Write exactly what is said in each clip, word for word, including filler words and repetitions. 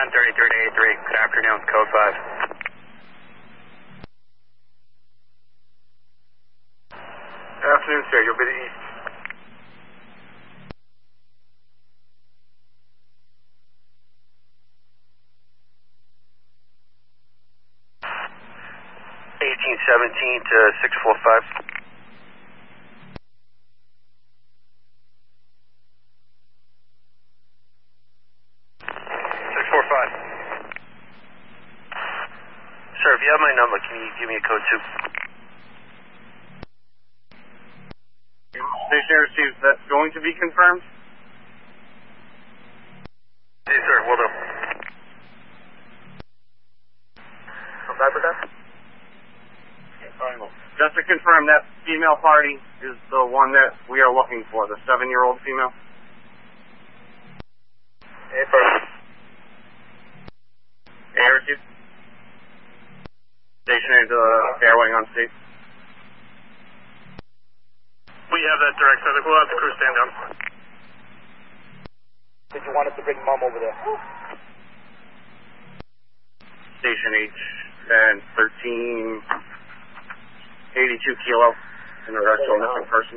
thirty-three to eighty-three. Good afternoon, code five. Good afternoon, sir. You'll be the east. eighteen seventeen to six four five. six four five. Sir, if you have my number, can you give me a code two? Stationary received. That's going to be confirmed? Yes, sir. Will do. Come back with that? Just to confirm, that female party is the one that we are looking for, the seven-year-old female? Hey, first. Air received. Stationary to the airway on state. We have that direct, sir. We'll have the crew stand down. Did you want us to bring Mom over there? Station H and thirteen eighty-two kilo in the rest of missing person.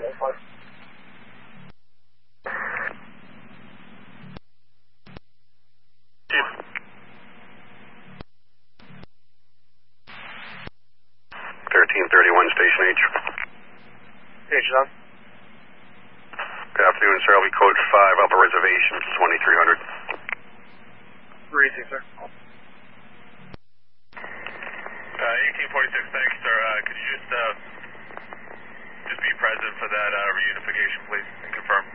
thirteen thirty-one, Station H. Station on. Good afternoon, sir. I'll be code five, Upper Reservation, twenty-three hundred. Racing, sir. Uh, eighteen forty-six, thanks, sir. Uh, could you just, uh, just be present for that, uh, reunification, please, and confirm?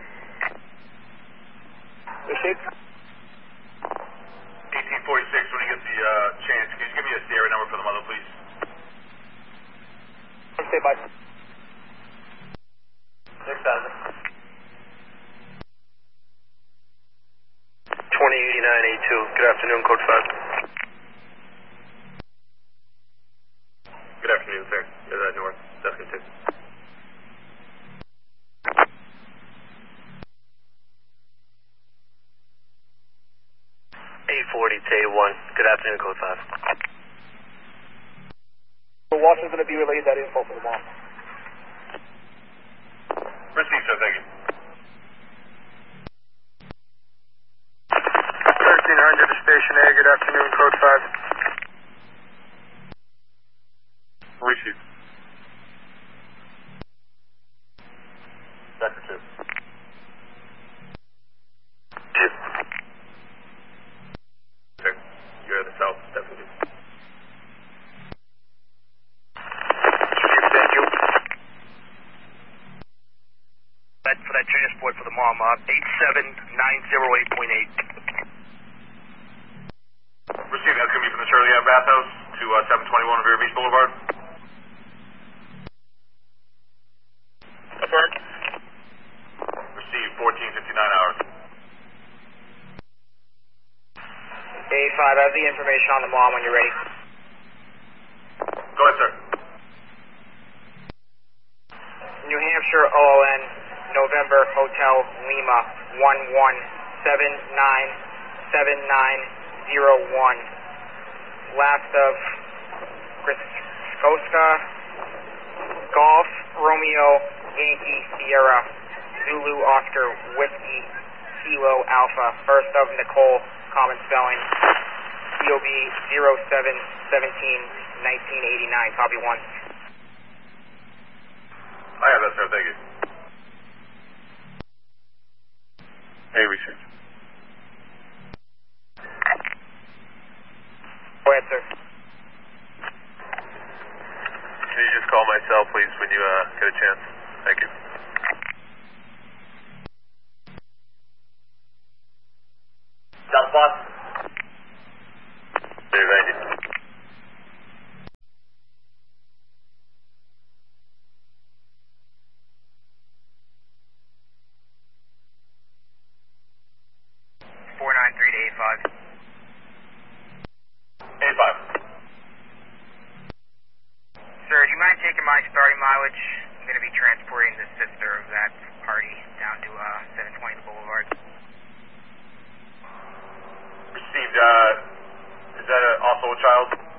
Received. eighteen forty-six, when you get the, uh, chance, can you give me a serial number for the mother, please? Stay by. six thousand. twenty eighty-nine eighty-two. Good afternoon, code five. Good afternoon, sir. You're that north, Dustin two. eight forty to A one. Good afternoon, code five. So Washington's going to be relayed that info for the Mom. Received, sir. Thank you. thirteen hundred to Station A. Good afternoon, code five. Received. Sector two. Two. Sir, you're at the south, definitely. Thank you. That, for that transport for the Mom, uh, eight seven nine zero eight point eight. Received. That's going to be from the Shirley Ave Bathhouse to uh, seven twenty-one Revere Beach Boulevard. Affirmed. Received. fourteen fifty-nine hours. A five, I have the information on the Mom when you're ready. Go ahead, sir. New Hampshire O O N, November Hotel Lima, one one seven nine seven nine zero one. Last of Griskoska, Golf, Romeo, Yankee, Sierra, Zulu, Oscar, Whiskey, Kilo, Alpha. First of Nicole, common spelling, C O B zero seven seventeen nineteen eighty-nine, copy one. I have that, sir. Thank you. Hey, received. Go ahead, sir. Can you just call my cell, please, when you uh, get a chance? Thank you. South boss. Hey, thank you. four nine three to eight five. eight five. Sir, do you mind taking my starting mileage? I'm going to be transporting the sister of that party down to uh, seven twenty Boulevard. Received. Uh, also a child?